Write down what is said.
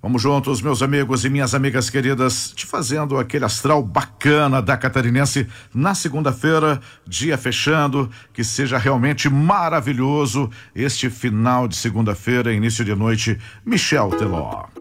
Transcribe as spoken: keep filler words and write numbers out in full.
Vamos juntos, meus amigos e minhas amigas queridas, te fazendo aquele astral bacana da Catarinense na segunda-feira, dia fechando, que seja realmente maravilhoso este final de segunda-feira, início de noite. Michel Teló.